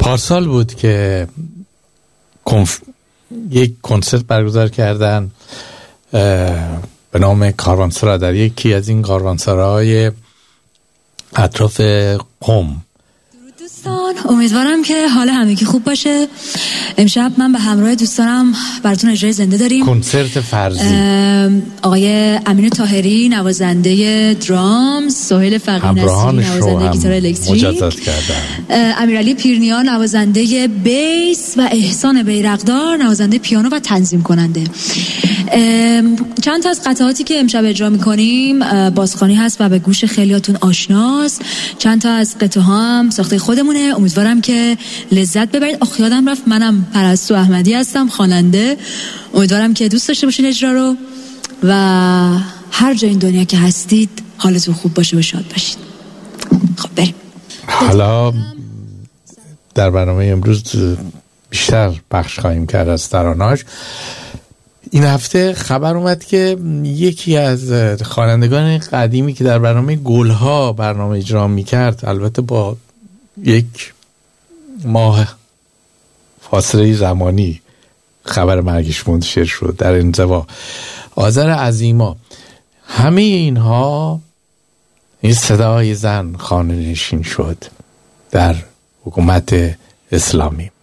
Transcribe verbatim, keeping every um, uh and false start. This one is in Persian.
پارسال بود که کنف... یک کنسرت برگزار کردن به نام کاروانسرا در یکی از این کاروانسراهای اطراف قم. دوستان امیدوارم که حال همگی خوب باشه. امشب من به همراه دوستانم براتون اجرای زنده داریم. کنسرت فرضی آقای امین طاهری نوازنده درامز، سهیل فقیه نصیری نوازنده گیتار الکتریک، مجازات کردن، امیرعلی پیرنیا نوازنده بیس و احسان بیرقدار نوازنده پیانو و تنظیم کننده. چند تا از قطعاتی که امشب اجرا می‌کنیم بازخوانی هست و به گوش خیلیاتون آشناست. چند تا از قطعه ها هم ساخته خودمونه. امیدوارم که لذت ببرید. آخ یادم رفت منم پرستو احمدی هستم، خواننده. امیدوارم که دوست داشته باشین اجرا رو و هر جای این دنیا که هستید حالتون خوب باشه و شاد باشید. خب بریم. حالا در برنامه امروز بیشتر پخش خواهیم کرد از ترانه‌اش. این هفته خبر اومد که یکی از خوانندگان قدیمی که در برنامه گلها برنامه اجرا میکرد، البته با یک ماه فاصله زمانی خبر مرگش منتشر شد در انزوا، آذر عظیما، همه اینها این صدای زن خانه نشین شد در حکومت اسلامی.